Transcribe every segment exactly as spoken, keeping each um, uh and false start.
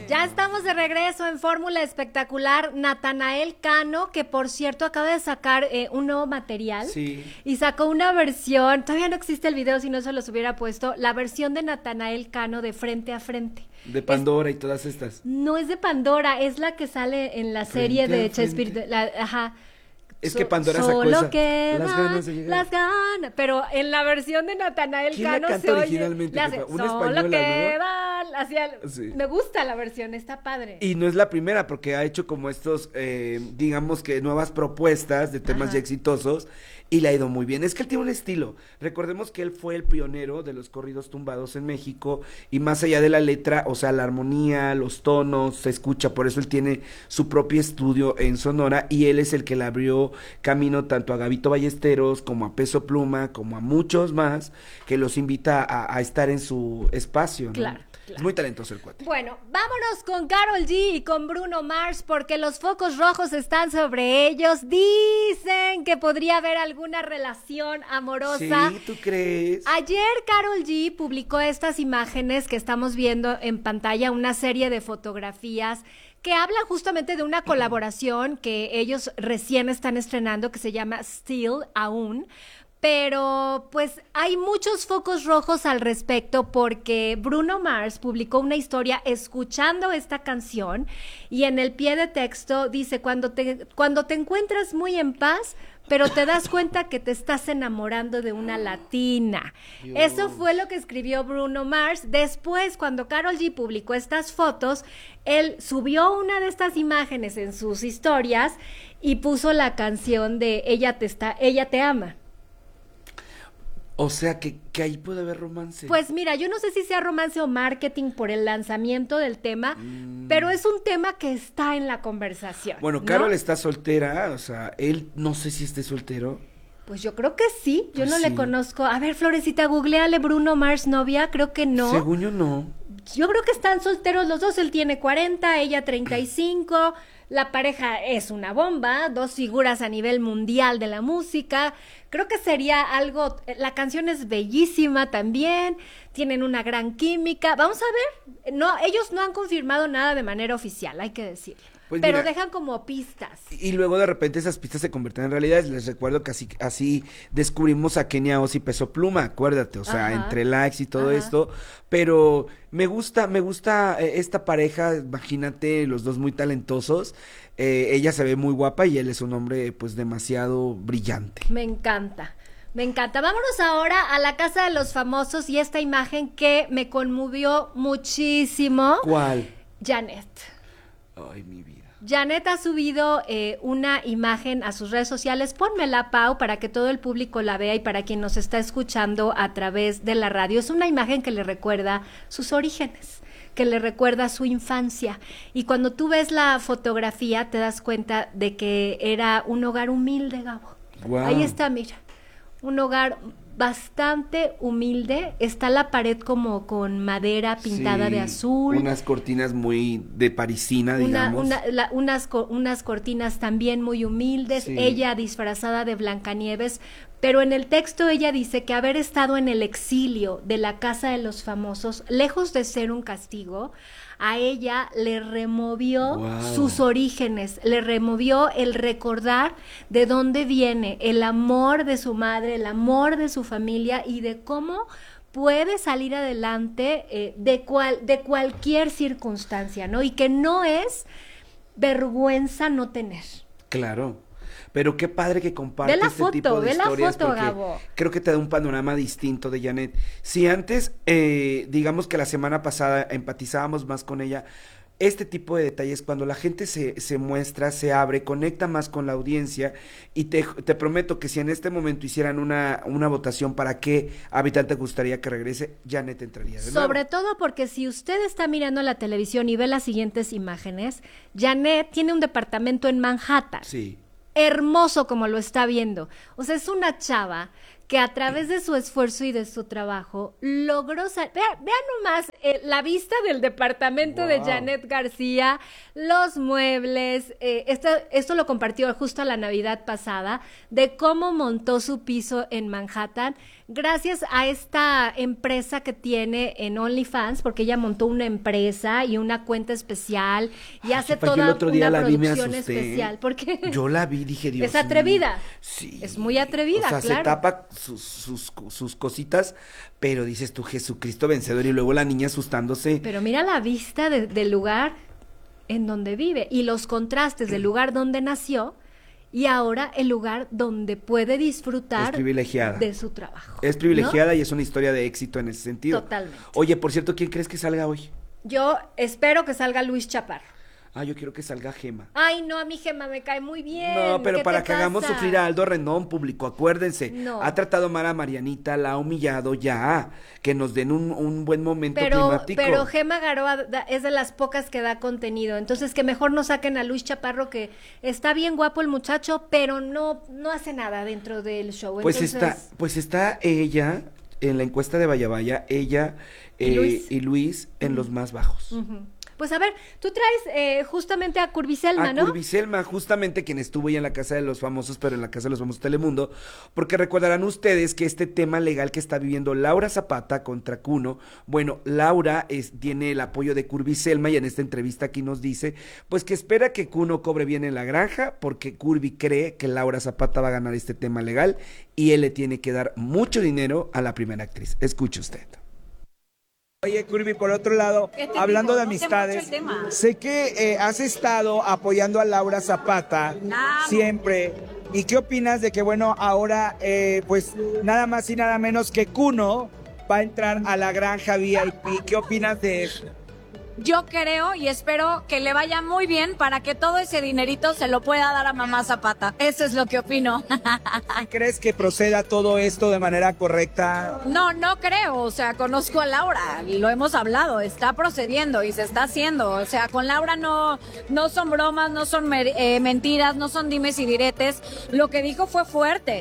Ya estamos de regreso en Fórmula Espectacular. Natanael Cano, que por cierto acaba de sacar eh, un nuevo material. Sí. Y sacó una versión, todavía no existe el video, si no se los hubiera puesto, la versión de Natanael Cano de Frente a Frente. De Pandora es, y todas estas. No es de Pandora, es la que sale en la serie Frente de a Chespirito. frente. La, ajá. Es So- que Pandora sacó solo esa, quedan las ganas de llegar. las ganas, pero en la versión de Natanael ¿Quién la Cano canta se oye, originalmente, le hace, jefa? Una solo española, ¿no? quedan, hacia, Sí. me gusta la versión, está padre. Y no es la primera, porque ha hecho como estos, eh, digamos que nuevas propuestas de temas Ajá. ya exitosos, y le ha ido muy bien. Es que él tiene un estilo. Recordemos que él fue el pionero de los corridos tumbados en México, y más allá de la letra, o sea, la armonía, los tonos, se escucha, por eso él tiene su propio estudio en Sonora, y él es el que le abrió camino tanto a Gabito Ballesteros, como a Peso Pluma, como a muchos más, que los invita a, a estar en su espacio, ¿no? Claro. Es muy talentoso el cuate. Bueno, vámonos con Karol G y con Bruno Mars porque los focos rojos están sobre ellos. Dicen que podría haber alguna relación amorosa. Sí, ¿tú crees? Ayer Karol G publicó estas imágenes que estamos viendo en pantalla, una serie de fotografías que hablan justamente de una colaboración que ellos recién están estrenando que se llama Still Aún. Pero pues hay muchos focos rojos al respecto porque Bruno Mars publicó una historia escuchando esta canción y en el pie de texto dice cuando te, cuando te encuentras muy en paz, pero te das cuenta que te estás enamorando de una latina. Dios. Eso fue lo que escribió Bruno Mars. Después, cuando Karol G publicó estas fotos, él subió una de estas imágenes en sus historias y puso la canción de Ella te está, Ella te ama. O sea, que, que ahí puede haber romance. Pues mira, yo no sé si sea romance o marketing por el lanzamiento del tema, mm. pero es un tema que está en la conversación. Bueno, ¿no? Karol está soltera, o sea, él no sé si esté soltero. Pues yo creo que sí, yo Pues no sí. le conozco. A ver, Florecita, googleale Bruno Mars novia, creo que no. Según yo no. Yo creo que están solteros los dos, él tiene cuarenta, ella treinta y cinco, la pareja es una bomba, dos figuras a nivel mundial de la música, creo que sería algo, la canción es bellísima también, tienen una gran química, vamos a ver, no, ellos no han confirmado nada de manera oficial, hay que decirlo. Pues pero mira, dejan como pistas. Y luego de repente esas pistas se convierten en realidades. Les recuerdo que así, así descubrimos a Kenia Oz y Peso Pluma, acuérdate, o sea, Ajá. entre likes y todo Ajá. esto. Pero me gusta, me gusta eh, esta pareja, imagínate, los dos muy talentosos. Eh, ella se ve muy guapa y él es un hombre pues demasiado brillante. Me encanta. Me encanta. Vámonos ahora a la casa de los famosos y esta imagen que me conmovió muchísimo. ¿Cuál? Janet. Ay, mi vida. Janet ha subido eh, una imagen a sus redes sociales. Pónmela, Pau, para que todo el público la vea y para quien nos está escuchando a través de la radio. Es una imagen que le recuerda sus orígenes, que le recuerda su infancia. Y cuando tú ves la fotografía te das cuenta de que era un hogar humilde, Gabo. Wow. Ahí está, mira. Un hogar bastante humilde, está la pared como con madera pintada Sí, de azul. Unas cortinas muy de parisina, Una, digamos. una, la, unas, co- unas cortinas también muy humildes, Sí. ella disfrazada de Blancanieves, pero en el texto ella dice que haber estado en el exilio de la casa de los famosos, lejos de ser un castigo, a ella le removió Wow. sus orígenes, le removió el recordar de dónde viene, el amor de su madre, el amor de su familia y de cómo puede salir adelante eh, de, cual, de cualquier circunstancia, ¿no? Y que no es vergüenza no tener. Claro. Pero qué padre que comparte Ve la este foto, tipo de ve la historias foto, porque Gabo. creo que te da un panorama distinto de Janet. Si antes, eh, digamos que la semana pasada empatizábamos más con ella, este tipo de detalles, cuando la gente se, se muestra, se abre, conecta más con la audiencia, y te, te prometo que si en este momento hicieran una, una votación para qué habitante gustaría que regrese, Janet entraría de nuevo. Sobre todo porque si usted está mirando la televisión y ve las siguientes imágenes, Janet tiene un departamento en Manhattan. Sí. Hermoso como lo está viendo. O sea, es una chava que a través de su esfuerzo y de su trabajo logró... Sal- vean, vean nomás eh, la vista del departamento Wow. de Janet García, los muebles, eh, esto, esto lo compartió justo a la Navidad pasada, de cómo montó su piso en Manhattan, gracias a esta empresa que tiene en OnlyFans, porque ella montó una empresa y una cuenta especial y Ay, hace jefa, yo toda el otro día una la vi, me producción asusté. especial. ¿Por qué? Yo la vi, dije, Dios Es atrevida. mío. Sí. Es muy atrevida, O sea, claro. se tapa sus, sus, sus cositas, pero dices tú, Jesucristo vencedor, y luego la niña asustándose. Pero mira la vista de- del lugar en donde vive y los contrastes del lugar donde nació y ahora el lugar donde puede disfrutar Es privilegiada. de su trabajo. Es privilegiada y es una historia de éxito en ese sentido. Totalmente. Oye, por cierto, ¿quién crees que salga hoy? Yo espero que salga Luis Chaparro. Ah, yo quiero que salga Gema. Ay, no, a mi Gema me cae muy bien. No, pero ¿Qué para te que hagamos pasa? sufrir a Aldo Rendón, público, acuérdense. No. Ha tratado mal a Marianita, la ha humillado ya. Que nos den un, un buen momento Pero, climático. pero Gema Garoa da- es de las pocas que da contenido, entonces que mejor no saquen a Luis Chaparro, que está bien guapo el muchacho, pero no, no hace nada dentro del show. Pues entonces, está, pues está ella, en la encuesta de Vaya Vaya, ella ¿Y eh, Luis? y Luis en los más bajos. Ujú. Pues a ver, tú traes eh, justamente a Curviselma, A ¿no? Curviselma, justamente quien estuvo ya en la Casa de los Famosos, pero en la Casa de los Famosos Telemundo, porque recordarán ustedes que este tema legal que está viviendo Laura Zapata contra Cuno, bueno, Laura es, tiene el apoyo de Curviselma y en esta entrevista aquí nos dice, pues que espera que Cuno cobre bien en la granja, porque Curvi cree que Laura Zapata va a ganar este tema legal y él le tiene que dar mucho dinero a la primera actriz. Escuche usted. Oye, Curvy, por otro lado, ¿Qué te hablando digo? de No sé mucho amistades, el tema. sé que eh, has estado apoyando a Laura Zapata Nada. siempre. ¿Y qué opinas de que, bueno, ahora, eh, pues, nada más y nada menos que Cuno va a entrar a la granja V I P? ¿Qué opinas de eso? Yo creo y espero que le vaya muy bien para que todo ese dinerito se lo pueda dar a mamá Zapata. Eso es lo que opino. ¿Crees que proceda todo esto de manera correcta? No, no creo. O sea, conozco a Laura, lo hemos hablado, está procediendo y se está haciendo. O sea, con Laura no, no son bromas, no son mer- eh, mentiras, no son dimes y diretes. Lo que dijo fue fuerte.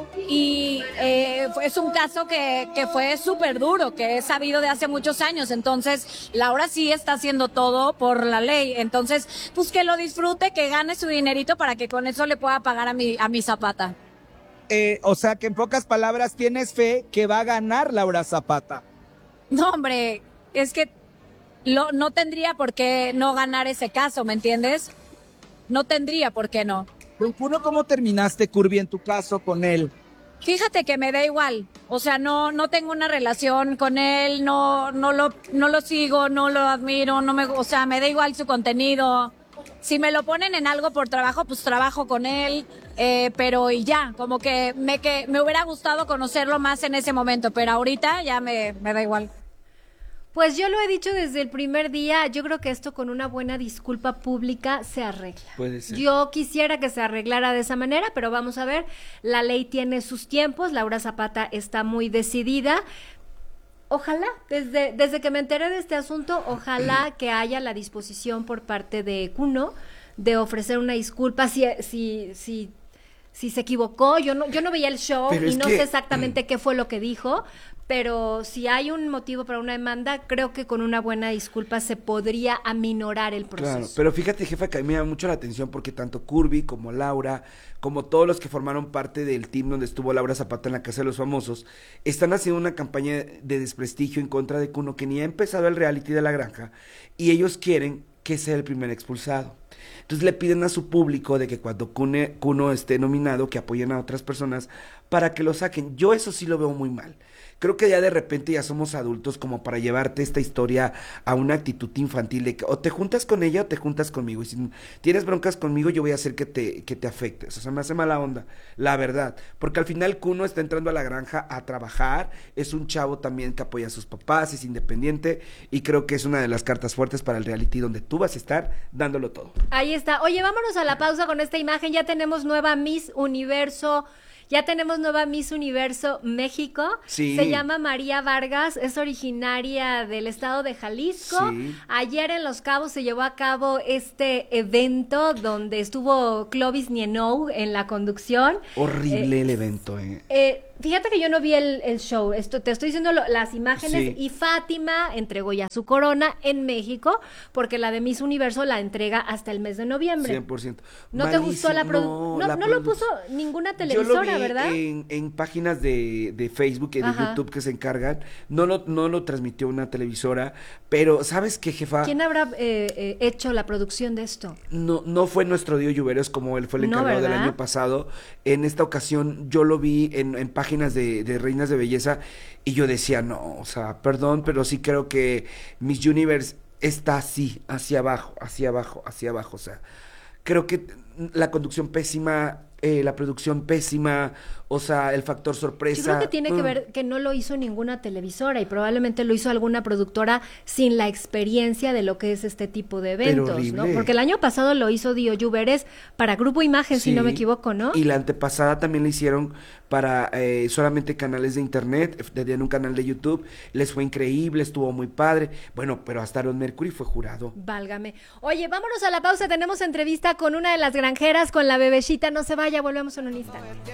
Y eh, fue- es un caso que, que fue súper duro, que es sabido de hace muchos años. Entonces, Laura sí está haciendo todo por la ley. Entonces, pues que lo disfrute, que gane su dinerito para que con eso le pueda pagar a mi, a mi Zapata. Eh, o sea, que en pocas palabras tienes fe que va a ganar Laura Zapata. No, hombre, es que lo, no tendría por qué no ganar ese caso, ¿me entiendes? No tendría por qué no. Con Cuno, ¿cómo terminaste, Curvy, en tu caso con él? Fíjate que me da igual, o sea, no no tengo una relación con él, no no lo no lo sigo, no lo admiro, no me, o sea, me da igual su contenido. Si me lo ponen en algo por trabajo, pues trabajo con él, eh, pero y ya, como que me que me hubiera gustado conocerlo más en ese momento, pero ahorita ya me me da igual. Pues yo lo he dicho desde el primer día, yo creo que esto con una buena disculpa pública se arregla. Puede ser. Yo quisiera que se arreglara de esa manera, pero vamos a ver, la ley tiene sus tiempos, Laura Zapata está muy decidida. Ojalá, desde, desde que me enteré de este asunto, ojalá que haya la disposición por parte de Cuno de ofrecer una disculpa si, si, si, si se equivocó. Yo no, yo no veía el show Pero y es no que- sé exactamente qué fue lo que dijo, pero si hay un motivo para una demanda, creo que con una buena disculpa se podría aminorar el proceso. Claro, pero fíjate, jefa, que a mí me llama mucho la atención porque tanto Curvy como Laura, como todos los que formaron parte del team donde estuvo Laura Zapata en la Casa de los Famosos, están haciendo una campaña de desprestigio en contra de Cuno, que ni ha empezado el reality de la granja, y ellos quieren que sea el primer expulsado. Entonces le piden a su público de que cuando Cune- Cuno esté nominado, que apoyen a otras personas para que lo saquen. Yo eso sí lo veo muy mal. Creo que ya de repente ya somos adultos como para llevarte esta historia a una actitud infantil de que o te juntas con ella o te juntas conmigo. Y si tienes broncas conmigo, yo voy a hacer que te, que te afectes. O sea, me hace mala onda, la verdad. Porque al final Cuno está entrando a la granja a trabajar. Es un chavo también que apoya a sus papás, es independiente. Y creo que es una de las cartas fuertes para el reality donde tú vas a estar dándolo todo. Ahí está. Oye, vámonos a la pausa con esta imagen. Ya tenemos nueva Miss Universo. Ya tenemos nueva Miss Universo México. Sí. Se llama María Vargas, es originaria del estado de Jalisco. Sí. Ayer en Los Cabos se llevó a cabo este evento donde estuvo Clovis Nienou en la conducción. Horrible Eh, el evento, eh. Eh, Fíjate que yo no vi el, el show, esto, te estoy diciendo lo- las imágenes Sí. y Fátima entregó ya su corona en México porque la de Miss Universo la entrega hasta el mes de noviembre. cien por ciento. ¿No te gustó la Malísimo. producción? No, la no lo produ- puso ninguna Yo televisora, lo vi ¿verdad? En, en páginas de, de Facebook y de Ajá. YouTube que se encargan. No lo, no lo transmitió una televisora, pero ¿sabes qué, jefa? ¿Quién habrá eh, eh, hecho la producción de esto? No, no fue nuestro Dio Lluveres como él fue el No, encargado del ¿verdad? año pasado. En esta ocasión yo lo vi en, en páginas de, de reinas de belleza y yo decía, no, o sea, perdón, pero sí creo que Miss Universe está así, hacia abajo, hacia abajo, hacia abajo. O sea, creo que la conducción pésima, eh, la producción pésima, o sea, el factor sorpresa. Yo creo que tiene que mm. ver que no lo hizo ninguna televisora y probablemente lo hizo alguna productora sin la experiencia de lo que es este tipo de Pero eventos, ¿no? horrible. Porque el año pasado lo hizo Dio Lluveres para Grupo Imagen, si Sí. no me equivoco, ¿no? Y la antepasada también la hicieron para eh, solamente canales de internet, tenían un canal de YouTube, les fue increíble, estuvo muy padre. Bueno, pero hasta Aaron Mercury fue jurado. Válgame. Oye, vámonos a la pausa, tenemos entrevista con una de las granjeras, con la bebecita, no se vaya, volvemos en un instante.